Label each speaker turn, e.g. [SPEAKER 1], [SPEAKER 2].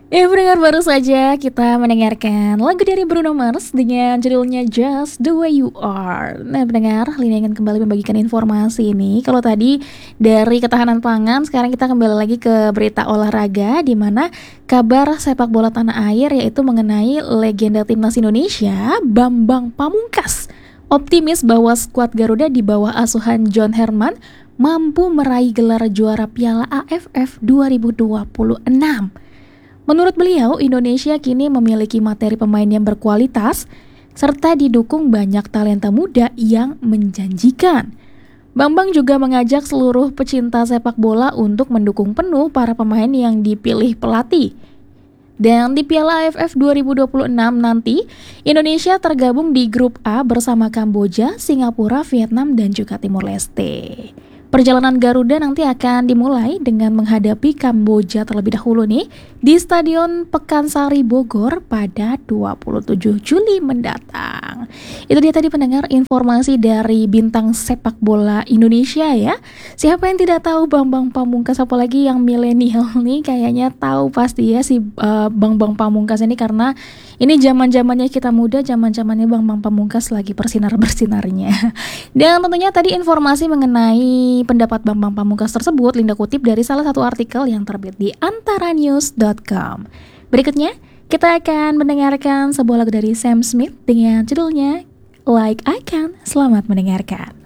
[SPEAKER 1] Ya pendengar, baru saja kita mendengarkan lagu dari Bruno Mars dengan judulnya Just The Way You Are. Nah pendengar, Lina ingin kembali membagikan informasi ini. Kalau tadi dari ketahanan pangan, sekarang kita kembali lagi ke berita olahraga, di mana kabar sepak bola tanah air yaitu mengenai legenda timnas Indonesia Bambang Pamungkas optimis bahwa skuad Garuda di bawah asuhan John Herman mampu meraih gelar juara Piala AFF 2026. Menurut beliau, Indonesia kini memiliki materi pemain yang berkualitas serta didukung banyak talenta muda yang menjanjikan. Bambang juga mengajak seluruh pecinta sepak bola untuk mendukung penuh para pemain yang dipilih pelatih. Dan di Piala AFF 2026 nanti, Indonesia tergabung di grup A bersama Kamboja, Singapura, Vietnam, dan juga Timor Leste. Perjalanan Garuda nanti akan dimulai dengan menghadapi Kamboja terlebih dahulu nih di Stadion Pekansari Bogor pada 27 Juli mendatang. Itu dia tadi pendengar informasi dari bintang sepak bola Indonesia ya. Siapa yang tidak tahu Bambang Pamungkas, apalagi yang milenial nih kayaknya tahu pasti ya si Bambang Pamungkas ini, karena ini zaman-zamannya kita muda, zaman-zamannya Bambang Pamungkas lagi bersinar-bersinarnya. Dan tentunya tadi informasi mengenai pendapat Bambang Pamungkas tersebut Linda kutip dari salah satu artikel yang terbit di antaranews.com. Berikutnya, kita akan mendengarkan sebuah lagu dari Sam Smith dengan judulnya Like I Can. Selamat mendengarkan.